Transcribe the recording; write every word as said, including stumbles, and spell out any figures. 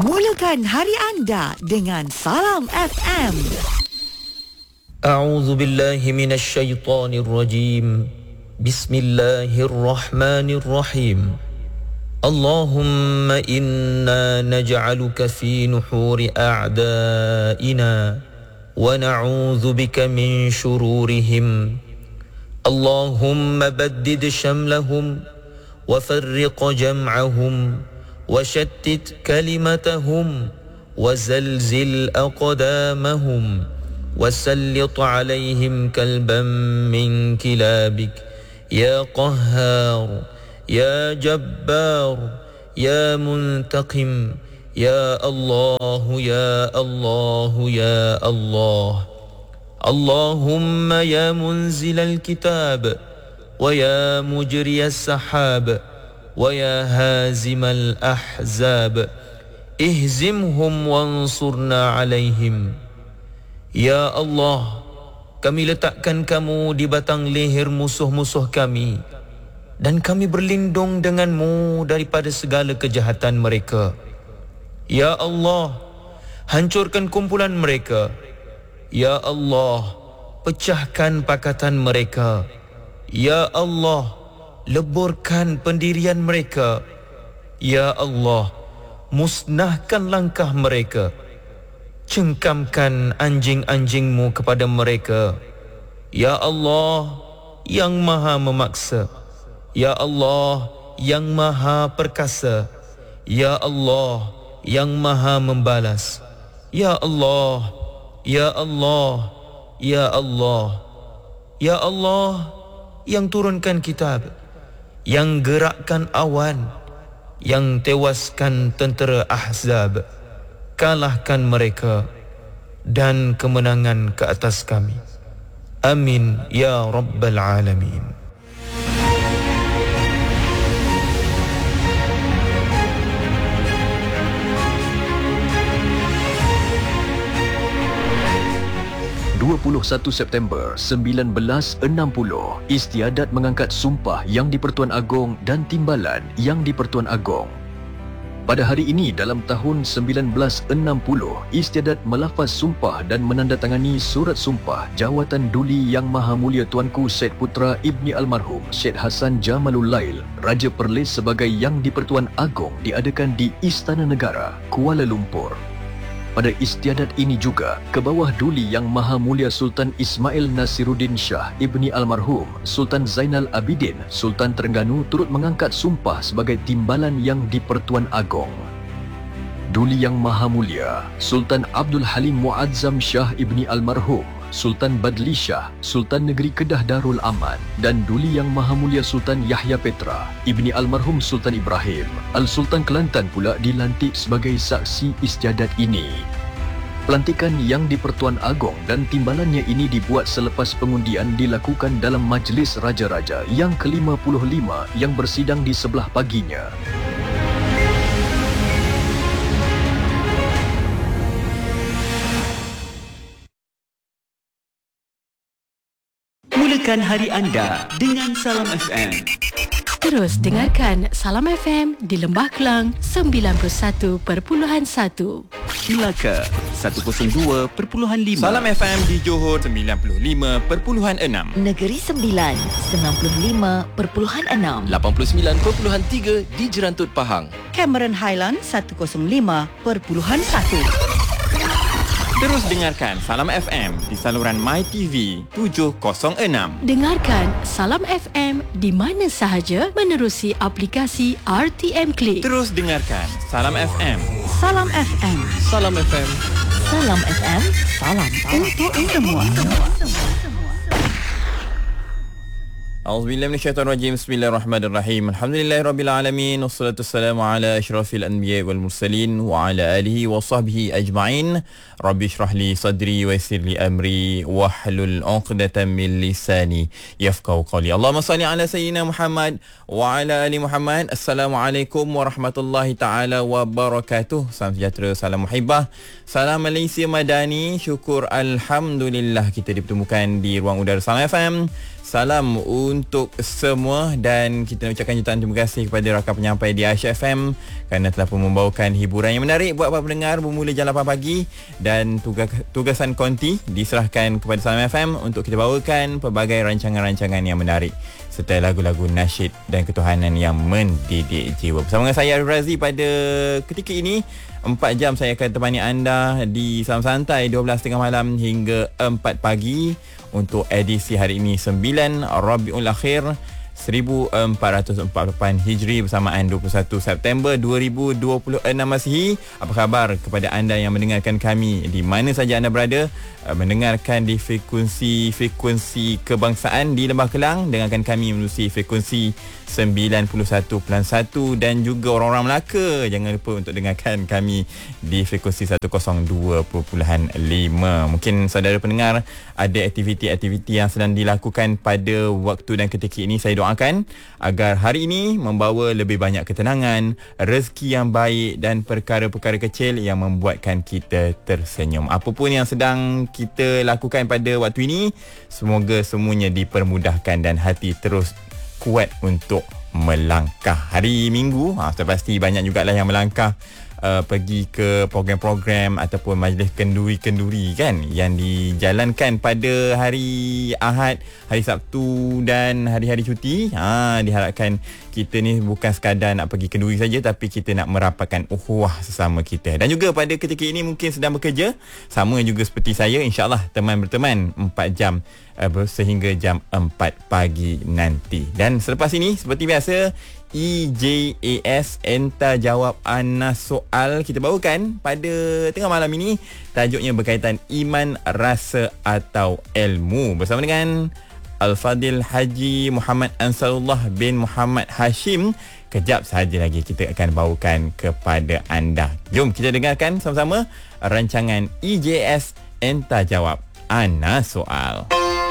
Mulakan hari anda dengan Salam F M. A'udzu billahi minasy syaithanir rajim. Bismillahirrahmanirrahim. Allahumma inna naj'aluka fi nuhuri a'da'ina wa na'udzu bika min shururihim. Allahumma baddid shamlahum wa farriq jam'ahum wa shattit kalimatahum wa zalzil aqdamahum wa sallit 'alayhim kalban min kilabik ya qahhar ya jabbar ya muntaqim ya Allah ya Allah ya Allah. Allahumma ya munzilal kitab wa ya mujriyas sahab wa ya hazimal ahzab ihzimhum wansurna alaihim. Ya Allah, kami letakkan kamu di batang leher musuh-musuh kami dan kami berlindung denganmu daripada segala kejahatan mereka. Ya Allah, hancurkan kumpulan mereka. Ya Allah, pecahkan pakatan mereka. Ya Allah, leburkan pendirian mereka. Ya Allah, musnahkan langkah mereka. Cengkamkan anjing-anjingmu kepada mereka. Ya Allah, yang maha memaksa. Ya Allah, yang maha perkasa. Ya Allah, yang maha membalas. Ya Allah, Ya Allah, Ya Allah, Ya Allah, yang turunkan kitab, yang gerakkan awan, yang tewaskan tentera Ahzab, kalahkan mereka dan kemenangan ke atas kami. Amin ya Rabbal Alamin. dua puluh satu September seribu sembilan ratus enam puluh, istiadat mengangkat sumpah yang di-Pertuan Agong dan timbalan yang di-Pertuan Agong. Pada hari ini dalam tahun seribu sembilan ratus enam puluh, istiadat melafaz sumpah dan menandatangani surat sumpah jawatan Duli Yang Maha Mulia Tuanku Syed Putra Ibni Almarhum Syed Hassan Jamalul Lail, Raja Perlis sebagai Yang di-Pertuan Agong diadakan di Istana Negara, Kuala Lumpur. Pada istiadat ini juga, ke bawah Duli Yang Maha Mulia Sultan Ismail Nasiruddin Shah Ibni Almarhum Sultan Zainal Abidin Sultan Terengganu turut mengangkat sumpah sebagai timbalan yang di-Pertuan Agong. Duli Yang Maha Mulia Sultan Abdul Halim Muazzam Shah Ibni Almarhum Sultan Badli Shah Sultan Negeri Kedah Darul Aman dan Duli Yang Maha Mulia Sultan Yahya Petra Ibni Almarhum Sultan Ibrahim Al-Sultan Kelantan pula dilantik sebagai saksi istiadat ini. Pelantikan yang di-Pertuan Agong dan timbalannya ini dibuat selepas pengundian dilakukan dalam Majlis Raja-Raja yang ke lima puluh lima yang bersidang di sebelah paginya. Mulakan hari anda dengan Salam F M. Terus dengarkan Salam F M di Lembah Kelang sembilan puluh satu perpuluhan satu, Melaka seratus dua perpuluhan lima, Salam F M di Johor sembilan puluh lima perpuluhan enam, Negeri Sembilan sembilan puluh lima perpuluhan enam, lapan puluh sembilan perpuluhan tiga di Jerantut Pahang, Cameron Highland seratus lima perpuluhan satu. Terus dengarkan Salam F M di saluran MyTV tujuh kosong enam. Dengarkan Salam F M di mana sahaja menerusi aplikasi R T M Click. Terus dengarkan Salam F M. Salam F M. Salam F M. Salam F M. Salam untuk semua. A'udzubillahi minasyaitonirrajim. Bismillahirrahmanirrahim. Alhamdulillahirabbil alamin wassalatu wassalamu ala asyrafil anbiya'i wal mursalin wa ala alihi wa sahbihi ajma'in. Rabbi shrah li sadri wa yassir li amri wahlul 'uqdatam min lisani yafqahu qawli. Allahumma salli ala sayyidina Muhammad wa ala ali Muhammad. Assalamualaikum warahmatullahi taala wabarakatuh. Salam sejahtera, salam muhibbah, salam Malaysia Madani. Syukur alhamdulillah kita dipertemukan di ruang udara Salam F M Salam untuk semua dan kita nak ucapkan jutaan terima kasih kepada rakan penyampai di Aisyah F M kerana telah pun membawakan hiburan yang menarik buat para pendengar bermula jam lapan pagi, dan tugas, tugasan konti diserahkan kepada Salam F M untuk kita bawakan pelbagai rancangan-rancangan yang menarik serta lagu-lagu nasyid dan ketuhanan yang mendidik jiwa. Bersama dengan saya Arif Razi pada ketika ini, empat jam saya akan temani anda di Salam Santai dua belas tiga puluh malam hingga empat pagi untuk edisi hari ini sembilan Rabiul Akhir seribu empat ratus empat puluh lapan Hijri bersamaan dua puluh satu September dua ribu dua puluh enam Masihi. Apa khabar kepada anda yang mendengarkan kami di mana saja anda berada, mendengarkan di frekuensi-frekuensi kebangsaan di Lembah Kelang, dengarkan kami melalui frekuensi sembilan puluh satu perpuluhan satu, dan juga orang-orang Melaka jangan lupa untuk dengarkan kami di frekuensi seratus dua perpuluhan lima. Mungkin saudara pendengar ada aktiviti-aktiviti yang sedang dilakukan pada waktu dan ketika ini. Saya doakan agar hari ini membawa lebih banyak ketenangan, rezeki yang baik dan perkara-perkara kecil yang membuatkan kita tersenyum. Apapun yang sedang kita lakukan pada waktu ini, semoga semuanya dipermudahkan dan hati terus kuat untuk melangkah. Hari Minggu, ha, sudah pasti banyak jugalah yang melangkah uh, pergi ke program-program ataupun majlis kenduri-kenduri kan yang dijalankan pada hari Ahad, hari Sabtu dan hari-hari cuti. Ha, diharapkan kita ni bukan sekadar nak pergi kenduri saja, tapi kita nak merapatkan ukhuwah sesama kita. Dan juga pada ketika ini mungkin sedang bekerja, sama juga seperti saya, insya-Allah teman berteman empat jam uh, sehingga jam empat pagi nanti. Dan selepas ini seperti biasa, E J A S Entah Jawab Anas Soal kita bawakan pada tengah malam ini. Tajuknya berkaitan iman, rasa atau ilmu, bersama dengan Al-Fadil Haji Muhammad Ansarullah bin Muhammad Hashim. Kejap sahaja lagi kita akan bawakan kepada anda. Jom kita dengarkan sama-sama rancangan E J A S Entah Jawab Anas Soal.